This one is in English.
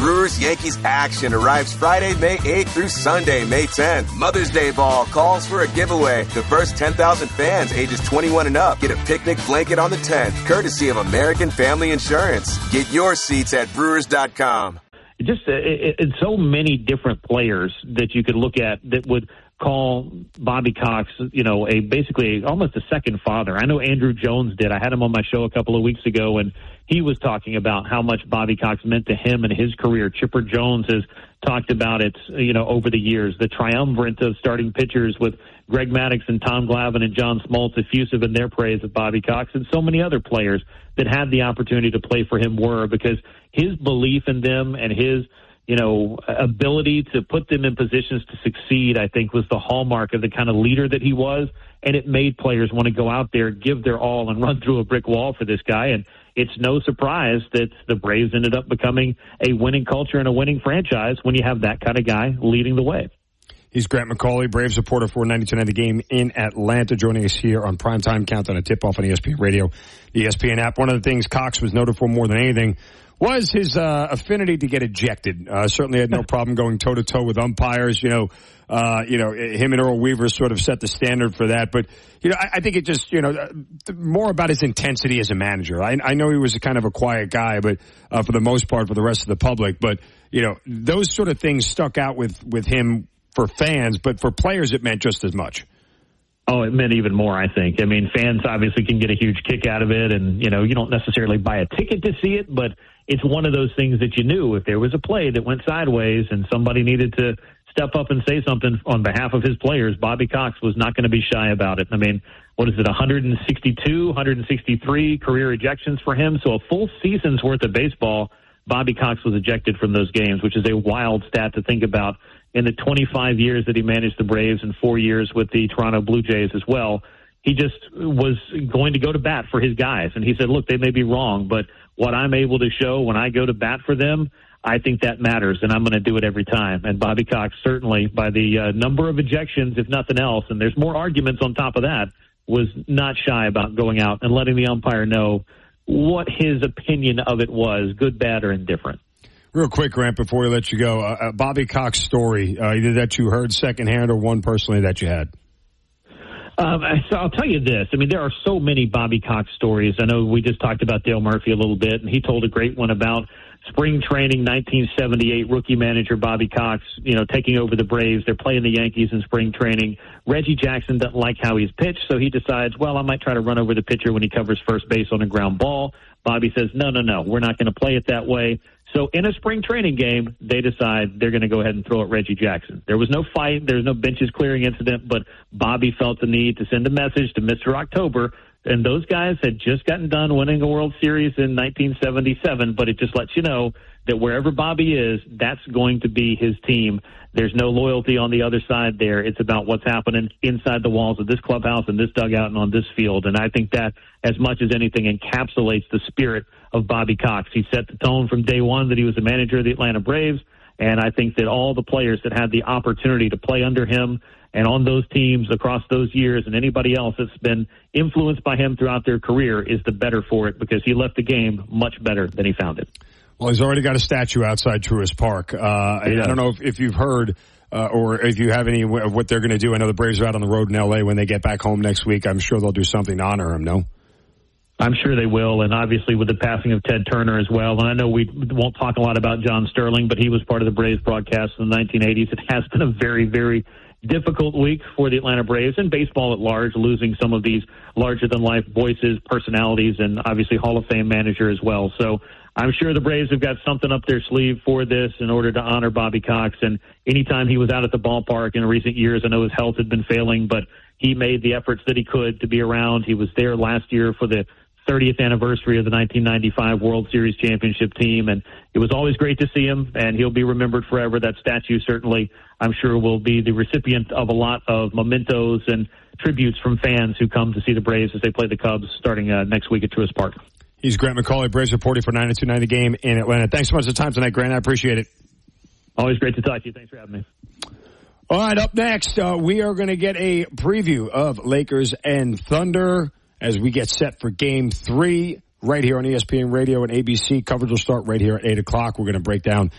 Brewers-Yankees action arrives Friday, May 8th through Sunday, May 10th. Mother's Day Ball calls for a giveaway. The first 10,000 fans ages 21 and up get a picnic blanket on the 10th, courtesy of American Family Insurance. Get your seats at Brewers.com. It's so many different players that you could look at that would call Bobby Cox, basically almost a second father. I know Andrew Jones did. I had him on my show a couple of weeks ago, and he was talking about how much Bobby Cox meant to him and his career. Chipper Jones has talked about it, over the years. The triumvirate of starting pitchers with Greg Maddux and Tom Glavine and John Smoltz effusive in their praise of Bobby Cox, and so many other players that had the opportunity to play for him were, because his belief in them and his ability to put them in positions to succeed, I think, was the hallmark of the kind of leader that he was. And it made players want to go out there, give their all, and run through a brick wall for this guy. And it's no surprise that the Braves ended up becoming a winning culture and a winning franchise when you have that kind of guy leading the way. He's Grant McCauley, Braves reporter for 92.9 The Game in Atlanta, joining us here on Primetime Countdown, a tip-off on ESPN Radio, the ESPN app. One of the things Cox was noted for more than anything was his affinity to get ejected. Certainly had no problem going toe-to-toe with umpires. Him and Earl Weaver sort of set the standard for that. But, I think it just, more about his intensity as a manager. I know he was a kind of a quiet guy, but for the most part, for the rest of the public. But, those sort of things stuck out with him for fans, but for players it meant just as much. Oh, it meant even more, I think. I mean, fans obviously can get a huge kick out of it, and, you don't necessarily buy a ticket to see it, but it's one of those things that you knew if there was a play that went sideways and somebody needed to step up and say something on behalf of his players, Bobby Cox was not going to be shy about it. I mean, what is it, 162, 163 career ejections for him? So a full season's worth of baseball, Bobby Cox was ejected from those games, which is a wild stat to think about. In the 25 years that he managed the Braves and 4 years with the Toronto Blue Jays as well, he just was going to go to bat for his guys. And he said, look, they may be wrong, but what I'm able to show when I go to bat for them, I think that matters, and I'm going to do it every time. And Bobby Cox, certainly, by the number of ejections, if nothing else, and there's more arguments on top of that, was not shy about going out and letting the umpire know what his opinion of it was, good, bad, or indifferent. Real quick, Grant, before we let you go, Bobby Cox story, either that you heard secondhand or one personally that you had. So I'll tell you this. I mean, there are so many Bobby Cox stories. I know we just talked about Dale Murphy a little bit, and he told a great one about spring training, 1978, rookie manager Bobby Cox, taking over the Braves. They're playing the Yankees in spring training. Reggie Jackson doesn't like how he's pitched, so he decides, well, I might try to run over the pitcher when he covers first base on a ground ball. Bobby says, no, we're not going to play it that way. So in a spring training game, they decide they're going to go ahead and throw at Reggie Jackson. There was no fight. There was no benches clearing incident, but Bobby felt the need to send a message to Mr. October. And those guys had just gotten done winning a World Series in 1977, but it just lets you know that wherever Bobby is, that's going to be his team. There's no loyalty on the other side there. It's about what's happening inside the walls of this clubhouse and this dugout and on this field. And I think that, as much as anything, encapsulates the spirit of Bobby Cox. He set the tone from day one that he was the manager of the Atlanta Braves, and I think that all the players that had the opportunity to play under him and on those teams across those years, and anybody else that's been influenced by him throughout their career, is the better for it, because he left the game much better than he found it. Well, he's already got a statue outside Truist Park. I don't know if you've heard or if you have any of what they're going to do. I know the Braves are out on the road in L.A. when they get back home next week. I'm sure they'll do something to honor him, no? I'm sure they will, and obviously with the passing of Ted Turner as well. And I know we won't talk a lot about John Sterling, but he was part of the Braves broadcast in the 1980s. It has been a very, very difficult week for the Atlanta Braves and baseball at large, losing some of these larger-than-life voices, personalities, and obviously Hall of Fame manager as well. So I'm sure the Braves have got something up their sleeve for this in order to honor Bobby Cox. And anytime he was out at the ballpark in recent years, I know his health had been failing, but he made the efforts that he could to be around. He was there last year for the 30th anniversary of the 1995 World Series championship team, and it was always great to see him, and he'll be remembered forever. That statue certainly, I'm sure, will be the recipient of a lot of mementos and tributes from fans who come to see the Braves as they play the Cubs starting next week at Truist Park. He's Grant McCauley, Braves reporter for 92.9 The Game in Atlanta. Thanks so much for the time tonight, Grant. I appreciate it. Always great to talk to you. Thanks for having me. All right, up next, we are going to get a preview of Lakers and Thunder as we get set for Game 3 right here on ESPN Radio and ABC. Coverage will start right here at 8 o'clock. We're going to break down